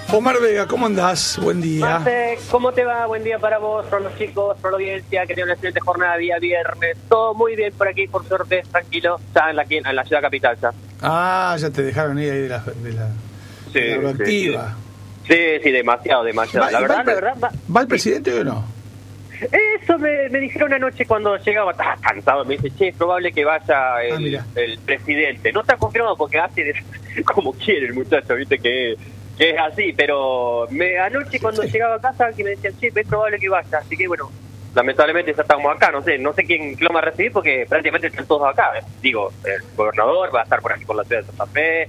Omar Vega, ¿cómo andás? Buen día. Marce, ¿cómo te va? Buen día para vos, para los chicos, para la audiencia, que tengan una excelente jornada día viernes. Todo muy bien por aquí, por suerte, tranquilo, ya en la ciudad capital ya. Ah, ya te dejaron ir ahí de la activa. Sí, demasiado. La verdad. ¿Va el presidente o no? Eso me dijeron anoche cuando llegaba, estaba cansado, me dice, che, es probable que vaya el presidente. No está confirmado porque hace como quiere el muchacho, viste que es así, pero anoche cuando llegaba a casa que me decían, che, es probable que vaya, así que bueno, lamentablemente ya estamos acá, no sé quién lo va a recibir porque prácticamente están todos acá, digo, el gobernador va a estar por aquí por la ciudad de Santa Fe,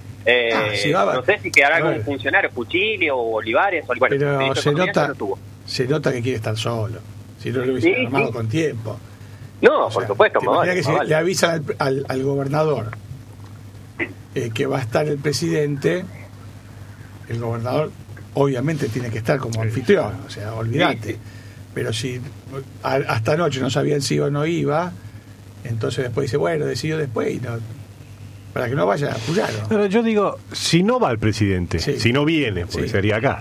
no sé si quedará algún funcionario, Puccini o Olivares, pero se nota que quiere estar solo, si no lo hubiese armado con tiempo. No, por supuesto, que si le avisan al gobernador que va a estar el presidente, el gobernador obviamente tiene que estar como anfitrión, o sea, olvídate. Pero si hasta anoche no sabían si iba o no iba, entonces después dice, bueno, decidió después y no, para que no vaya a apoyar. Pero yo digo, si no va el presidente, si no viene, porque sería acá.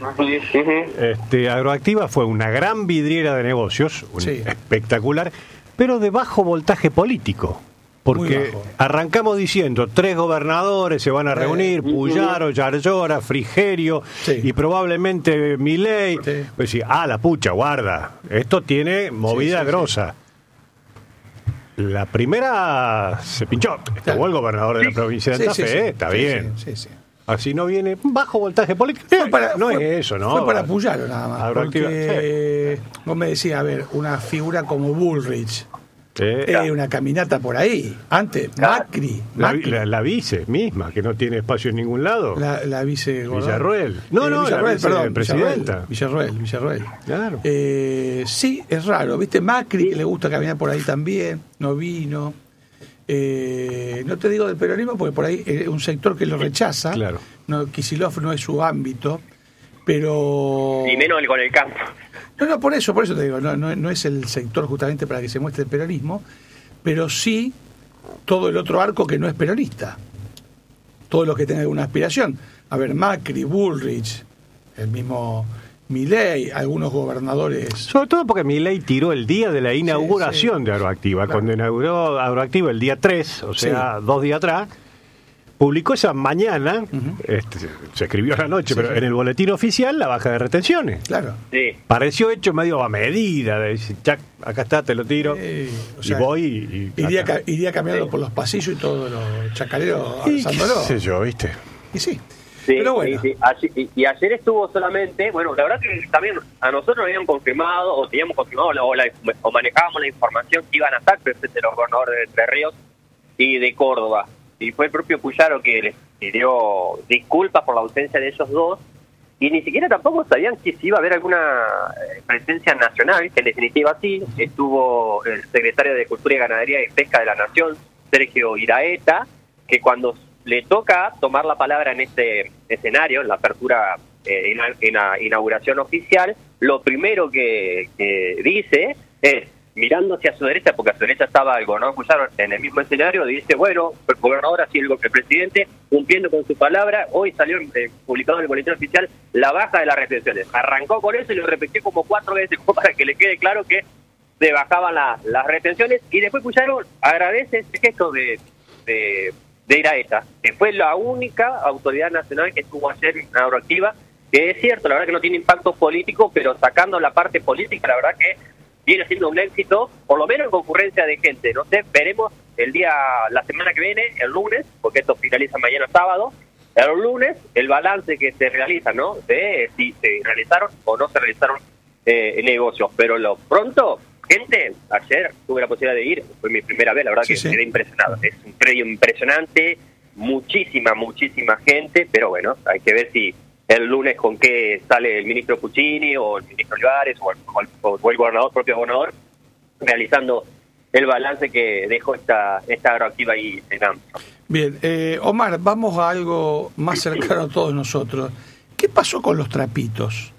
Agroactiva fue una gran vidriera de negocios, espectacular, pero de bajo voltaje político. Porque arrancamos diciendo, 3 gobernadores se van a reunir, Puyaro, Yarlora, Frigerio y probablemente Milei. Pues sí, la pucha, guarda, esto tiene movida grosa. La primera se pinchó, estuvo el gobernador de la provincia de Santa Fe, está bien. Así no viene bajo voltaje político. Es eso, ¿no? Fue para Puyaro nada más. Porque vos me decías, a ver, una figura como Bullrich. Una caminata por ahí. Antes, Macri. La vice misma, que no tiene espacio en ningún lado. La vice Villarruel. Villarruel, presidenta. Villarruel. Claro. Sí, es raro. ¿Viste? Macri, que le gusta caminar por ahí también, no vino. No te digo del peronismo, porque por ahí es un sector que lo rechaza. Claro. Kicillof no es su ámbito, pero... Ni menos con el campo. No, por eso te digo, no es el sector justamente para que se muestre el peronismo, pero sí todo el otro arco que no es peronista. Todos los que tengan alguna aspiración. A ver, Macri, Bullrich, el mismo Milei, algunos gobernadores. Sobre todo porque Milei tiró el día de la inauguración de Agroactiva. Claro. Cuando inauguró Agroactiva el día 3, o sea, 2 días atrás, publicó esa mañana, se escribió a la noche, pero en el boletín oficial, la baja de retenciones. Claro. Pareció hecho medio a medida, de decir, acá está, te lo tiro, voy y iría caminando por los pasillos y todos los chacareros abrazándolo. ¿Qué sé yo, viste? Y pero bueno. Y ayer estuvo solamente, bueno, la verdad que también a nosotros nos habían confirmado, o teníamos confirmado, o manejábamos la información que iban a estar presentes los gobernadores de Entre Ríos y de Córdoba. Y fue el propio Puyaro que les pidió disculpas por la ausencia de ellos dos, y ni siquiera tampoco sabían que si iba a haber alguna presencia nacional, que en definitiva sí. Estuvo el secretario de Cultura y Ganadería y Pesca de la Nación, Sergio Iraeta, que cuando le toca tomar la palabra en este escenario, en la apertura, en la inauguración oficial, lo primero que dice es, mirando hacia su derecha, porque a su derecha estaba el gobernador Puyaro en el mismo escenario, dice, bueno, el gobernador, así el presidente, cumpliendo con su palabra, hoy salió publicado en el boletín oficial la baja de las retenciones. Arrancó con eso y lo repitió como 4 veces para que le quede claro que se bajaban las retenciones, y después Puyaro agradece ese gesto de Iraeta, que fue la única autoridad nacional que estuvo ayer en Agroactiva, que es cierto, la verdad que no tiene impacto político, pero sacando la parte política, la verdad que viene siendo un éxito, por lo menos en concurrencia de gente. No sé, veremos la semana que viene, el lunes, porque esto finaliza mañana sábado, el lunes, el balance que se realiza, ¿no? De si se realizaron o no se realizaron negocios. Pero lo pronto, gente, ayer tuve la posibilidad de ir, fue mi primera vez, la verdad que quedé impresionado. Es un predio impresionante, muchísima gente, pero bueno, hay que ver si el lunes con qué sale el ministro Puccini o el ministro Olivares o el gobernador, propio gobernador, realizando el balance que dejó esta Agroactiva ahí en Amsterdam. Bien, Omar, vamos a algo más cercano a todos nosotros. ¿Qué pasó con los trapitos?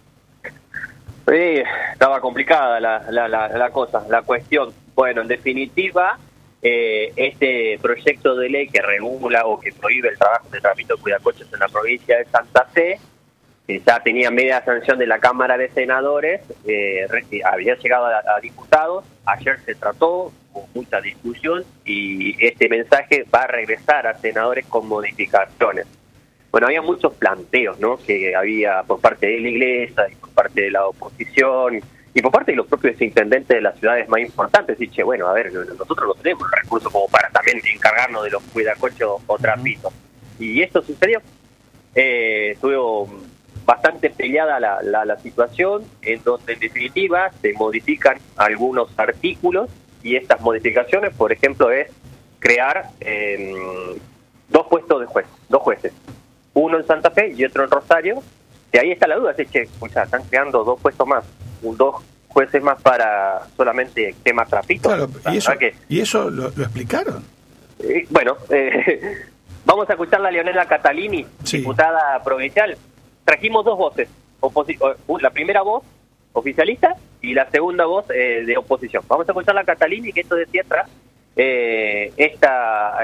Estaba complicada la cosa, la cuestión. Bueno, en definitiva, este proyecto de ley que regula o que prohíbe el trabajo de trapito cuidacoches en la provincia de Santa Fe que ya tenía media sanción de la Cámara de Senadores, había llegado a diputados. Ayer se trató, hubo mucha discusión, y este mensaje va a regresar a senadores con modificaciones. Bueno, había muchos planteos, ¿no?, que había por parte de la Iglesia y por parte de la oposición y por parte de los propios intendentes de las ciudades más importantes. Y bueno, a ver, nosotros no tenemos recursos como para también encargarnos de los cuidacoches o trapitos. Y esto sucedió. Estuvo bastante peleada la situación, en donde en definitiva se modifican algunos artículos, y estas modificaciones, por ejemplo, es crear 2 puestos de dos jueces, uno en Santa Fe y otro en Rosario. Y ahí está la duda, escuchá, están creando 2 puestos más, 2 jueces más para solamente tema trapito. Claro, ¿y eso lo explicaron? Bueno, vamos a escuchar a Leonela Catalini, diputada provincial. Trajimos 2 voces, la primera voz oficialista y la segunda voz de oposición. Vamos a escuchar a Catalini, que esto decía tras esta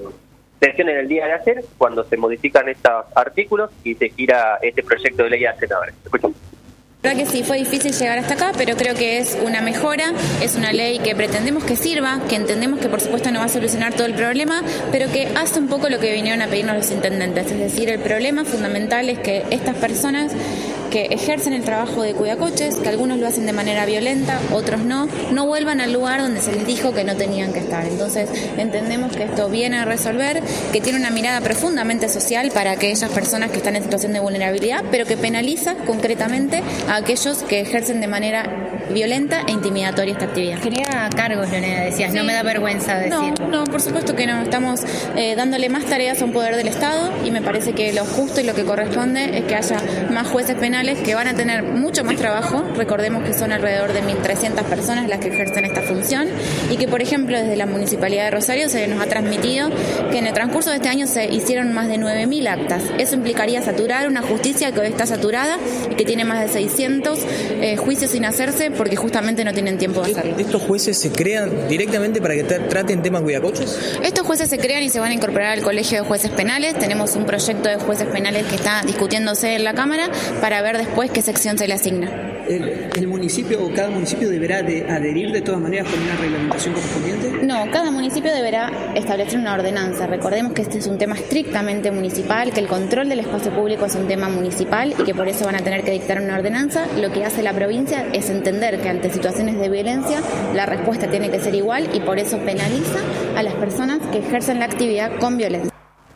sesión en el día de ayer, cuando se modifican estos artículos y se gira este proyecto de ley a senadores. Escuchamos. La verdad que sí, fue difícil llegar hasta acá, pero creo que es una mejora, es una ley que pretendemos que sirva, que entendemos que por supuesto no va a solucionar todo el problema, pero que hace un poco lo que vinieron a pedirnos los intendentes. Es decir, el problema fundamental es que estas personas que ejercen el trabajo de cuidacoches, que algunos lo hacen de manera violenta, otros no vuelvan al lugar donde se les dijo que no tenían que estar. Entonces entendemos que esto viene a resolver, que tiene una mirada profundamente social para aquellas personas que están en situación de vulnerabilidad, pero que penaliza concretamente a aquellos que ejercen de manera violenta e intimidatoria esta actividad. Genera cargos, Leonela, decías, sí. No me da vergüenza decir. No, por supuesto que no. Estamos dándole más tareas a un poder del Estado, y me parece que lo justo y lo que corresponde es que haya más jueces penales que van a tener mucho más trabajo. Recordemos que son alrededor de 1.300 personas las que ejercen esta función, y que, por ejemplo, desde la Municipalidad de Rosario se nos ha transmitido que en el transcurso de este año se hicieron más de 9.000 actas. Eso implicaría saturar una justicia que hoy está saturada y que tiene más de 600 juicios sin hacerse, porque justamente no tienen tiempo de hacerlo. ¿Estos jueces se crean directamente para que traten temas cuidacoches? Estos jueces se crean y se van a incorporar al Colegio de Jueces Penales. Tenemos un proyecto de jueces penales que está discutiéndose en la Cámara para ver después qué sección se le asigna. ¿El municipio o cada municipio deberá adherir de todas maneras con una reglamentación correspondiente? No, cada municipio deberá establecer una ordenanza. Recordemos que este es un tema estrictamente municipal, que el control del espacio público es un tema municipal y que por eso van a tener que dictar una ordenanza. Lo que hace la provincia es entender que ante situaciones de violencia la respuesta tiene que ser igual, y por eso penaliza a las personas que ejercen la actividad con violencia.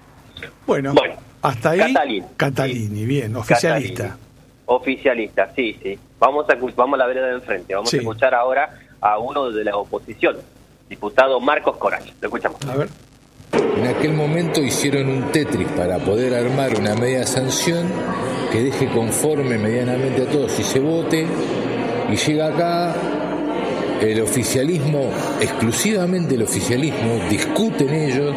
Bueno, hasta ahí Catalini, bien, oficialista. Catalini. Oficialista, sí. Vamos a la vereda de enfrente. Vamos a escuchar ahora a uno de la oposición, diputado Marcos Corach. Lo escuchamos. A ver. En aquel momento hicieron un Tetris para poder armar una media sanción que deje conforme medianamente a todos y se vote, y llega acá el oficialismo, exclusivamente el oficialismo, discuten ellos,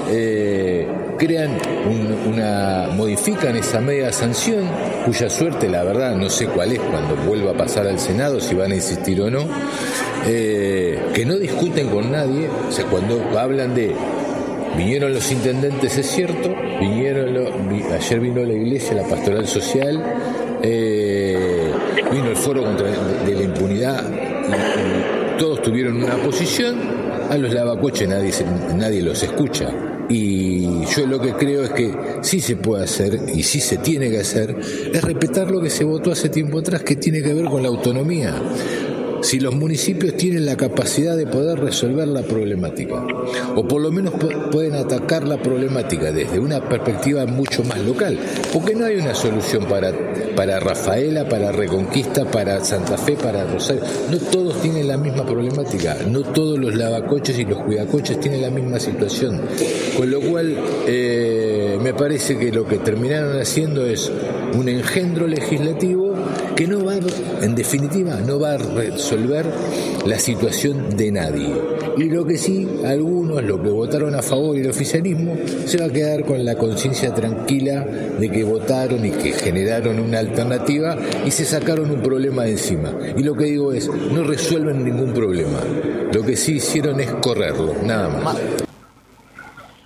modifican esa media sanción, cuya suerte la verdad no sé cuál es cuando vuelva a pasar al Senado, si van a insistir o no, que no discuten con nadie. O sea, cuando hablan de vinieron los intendentes, es cierto, ayer vino la Iglesia, la Pastoral Social, vino el Foro de la Impunidad, y todos tuvieron una posición. A los lavacoches nadie los escucha. Y yo lo que creo es que sí se puede hacer, y sí se tiene que hacer, es respetar lo que se votó hace tiempo atrás, que tiene que ver con la autonomía. Si los municipios tienen la capacidad de poder resolver la problemática, o por lo menos pueden atacar la problemática desde una perspectiva mucho más local, porque no hay una solución para Rafaela, para Reconquista, para Santa Fe, para Rosario. No todos tienen la misma problemática, no todos los lavacoches y los cuidacoches tienen la misma situación, con lo cual me parece que lo que terminaron haciendo es un engendro legislativo que no va, en definitiva, no va a resolver la situación de nadie. Y lo que sí, algunos, los que votaron a favor y el oficialismo, se va a quedar con la conciencia tranquila de que votaron y que generaron una alternativa y se sacaron un problema de encima. Y lo que digo es, no resuelven ningún problema. Lo que sí hicieron es correrlo, nada más.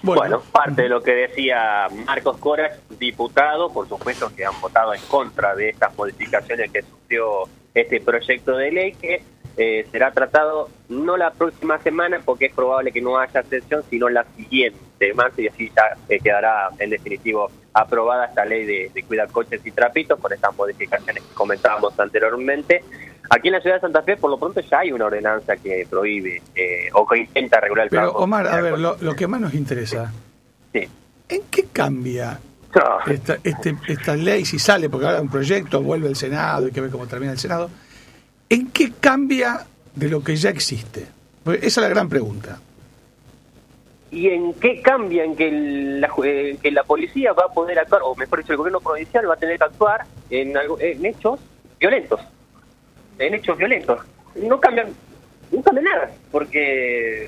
Bueno, parte de lo que decía Marcos Coras, diputado, por supuesto que han votado en contra de estas modificaciones que sufrió este proyecto de ley, que será tratado no la próxima semana, porque es probable que no haya sesión, sino la siguiente, marzo, y así ya quedará en definitivo aprobada esta ley de cuidar coches y trapitos, con estas modificaciones que comentábamos anteriormente. Aquí en la ciudad de Santa Fe, por lo pronto, ya hay una ordenanza que prohíbe o que intenta regular el trabajo. Pero, Omar, a ver, lo que más nos interesa, sí. ¿En qué cambia esta ley si sale? Porque ahora un proyecto vuelve al Senado, hay que ver cómo termina el Senado. ¿En qué cambia de lo que ya existe? Porque esa es la gran pregunta. ¿Y en qué cambia? En que la policía va a poder actuar, o mejor dicho, el gobierno provincial va a tener que actuar en hechos violentos. En hechos violentos. No cambia nada, porque,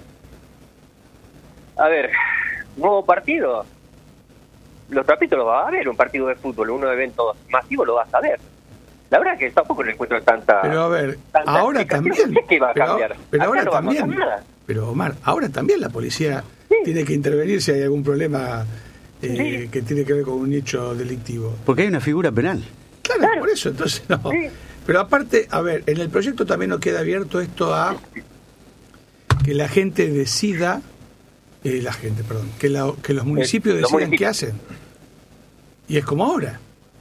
a ver, nuevo partido, los trapitos los vas a ver, un partido de fútbol, un evento masivo lo vas a ver. La verdad que tampoco le encuentro tanta... Pero a ver, ahora también... No sé qué va a cambiar. Pero ahora no también... Pero Omar, ahora también la policía tiene que intervenir si hay algún problema que tiene que ver con un hecho delictivo. Porque hay una figura penal. Claro. Por eso, entonces no... Sí. Pero aparte, a ver, en el proyecto también nos queda abierto esto a que la gente decida, que los municipios decidan qué hacen. Y es como ahora.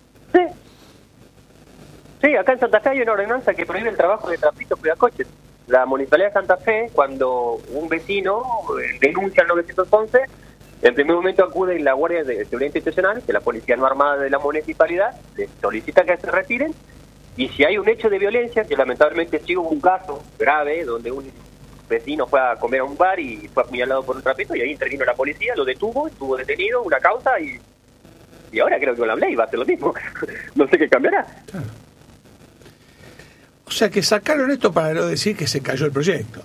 Sí, acá en Santa Fe hay una ordenanza que prohíbe el trabajo de trapitos cuidacoches. La Municipalidad de Santa Fe, cuando un vecino denuncia al 911, en primer momento acude la Guardia de Seguridad Institucional, que es la Policía No Armada de la Municipalidad, le solicita que se retiren. Y si hay un hecho de violencia, que lamentablemente sí hubo un caso grave donde un vecino fue a comer a un bar y fue apuñalado por un trapito, y ahí intervino la policía, lo detuvo, estuvo detenido, una causa, y ahora creo que con la ley va a ser lo mismo. No sé qué cambiará. Claro. O sea que sacaron esto para no decir que se cayó el proyecto.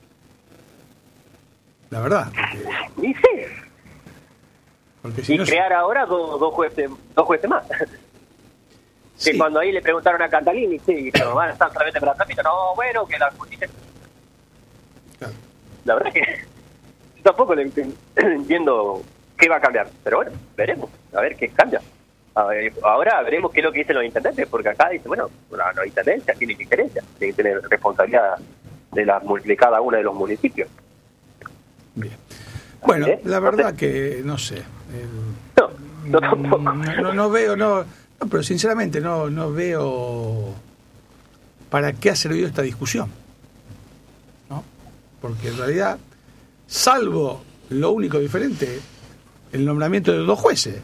La verdad. Y sí. Porque si crear ahora dos jueces más. Que cuando ahí le preguntaron a Cantalini, pero van a estar solamente para trámite, no, bueno, que la justicia... Claro. La verdad es que yo tampoco entiendo qué va a cambiar, pero bueno, veremos, a ver qué cambia. Ahora veremos qué es lo que dicen los intendentes, porque acá dice, bueno, los intendentes tienen injerencia, tienen que tener responsabilidad de cada uno de los municipios. Bien. Bueno, la verdad que no sé. No, tampoco. No veo, no, pero sinceramente no veo para qué ha servido esta discusión, ¿no? Porque en realidad, salvo lo único diferente, el nombramiento de 2 jueces,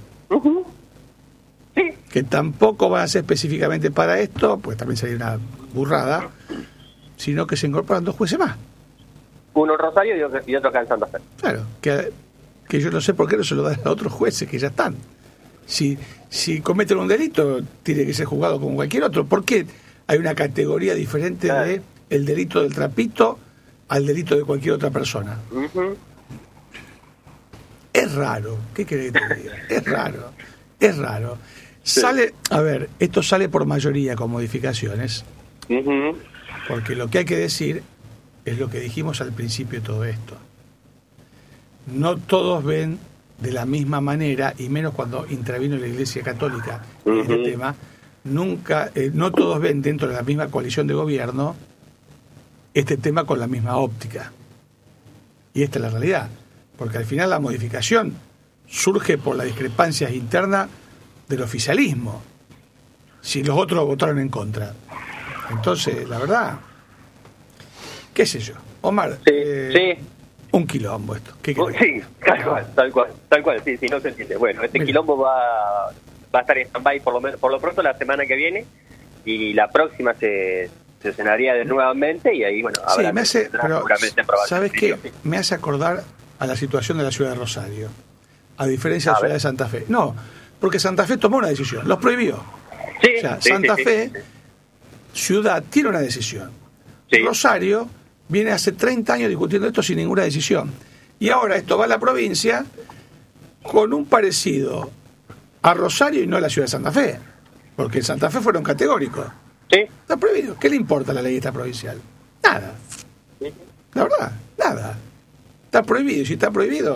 que tampoco van a ser específicamente para esto, pues también sería una burrada, sino que se incorporan 2 jueces más. Uno en Rosario y otro acá en Santa Fe. Claro, que yo no sé por qué no se lo dan a otros jueces que ya están. Si cometen un delito, tiene que ser juzgado como cualquier otro. ¿Por qué hay una categoría diferente de el delito del trapito al delito de cualquier otra persona? Es raro. ¿Qué querés que te diga? Es raro. Sí. Esto sale por mayoría con modificaciones. Porque lo que hay que decir es lo que dijimos al principio de todo esto. No todos ven de la misma manera, y menos cuando intervino la Iglesia Católica en este tema, no todos ven dentro de la misma coalición de gobierno este tema con la misma óptica. Y esta es la realidad, porque al final la modificación surge por las discrepancias internas del oficialismo, si los otros votaron en contra. Entonces, la verdad, qué sé yo, Omar, un quilombo esto. ¿Qué sí, tal cual, sí, no se entiende. Bueno, quilombo va a estar en stand-by por lo pronto la semana que viene, y la próxima se sesionaría nuevamente, y ahí, bueno, habrá ¿sabes qué? Me hace acordar a la situación de la ciudad de Rosario, a diferencia de la ciudad de Santa Fe. No, porque Santa Fe tomó una decisión, los prohibió. Santa Fe, ciudad, tiene una decisión. Rosario viene hace 30 años discutiendo esto sin ninguna decisión. Y ahora esto va a la provincia con un parecido a Rosario y no a la ciudad de Santa Fe. Porque en Santa Fe fueron categóricos. Está prohibido. ¿Qué le importa la ley esta provincial? Nada. La verdad, nada. Está prohibido. Y si está prohibido,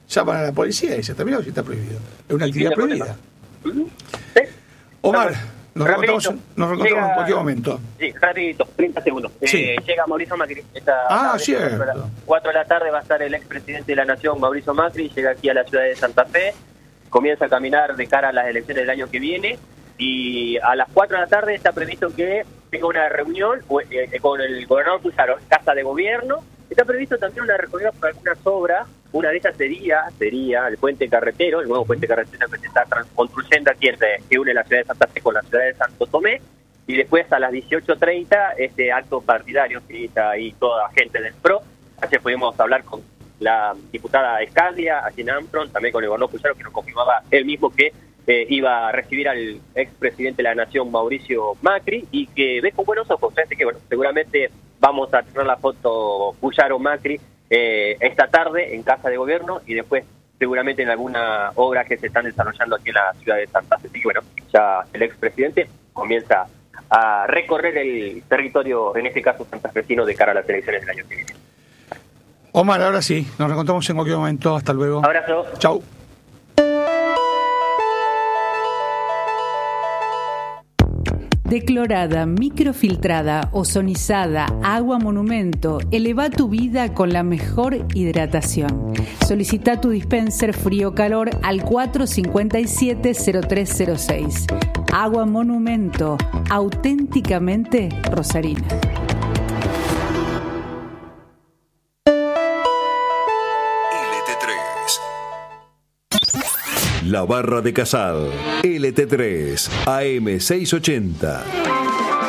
llaman a la policía y se terminó si está prohibido. Es una actividad prohibida. Sí. Omar, nos reencontramos en cualquier momento. Sí, rapidito, 30 segundos. Llega Mauricio Macri. Cierto. 4 de la tarde va a estar el expresidente de la Nación, Mauricio Macri, llega aquí a la ciudad de Santa Fe, comienza a caminar de cara a las elecciones del año que viene, y a las 4 de la tarde está previsto que tenga una reunión con el gobernador Pujaro, Casa de Gobierno. Está previsto también una recorrida por algunas obras. Una de ellas sería el puente carretero, el nuevo puente carretero que se está construyendo aquí que une la ciudad de Santa Fe con la ciudad de Santo Tomé. Y después a las 18:30 este acto partidario que está ahí toda gente del PRO. Ayer pudimos hablar con la diputada Escalia, aquí en Armstrong, también con el gobernador Pujaro, que nos confirmaba él mismo que iba a recibir al expresidente de la Nación, Mauricio Macri, y que ve con buenos ojos. Así que bueno, seguramente vamos a tener la foto Pujaro-Macri esta tarde en Casa de Gobierno y después seguramente en alguna obra que se están desarrollando aquí en la ciudad de Santa Fe. Así que bueno, ya el expresidente comienza a recorrer el territorio, en este caso santafesino, de cara a las elecciones del año que viene. Omar, ahora sí, nos reencontramos en cualquier momento. Hasta luego. Abrazo. Chau. Declorada, microfiltrada, ozonizada, agua monumento. Eleva tu vida con la mejor hidratación. Solicita tu dispenser frío-calor al 457-0306. Agua monumento, auténticamente rosarina. La Barra de Casal, LT3, AM680.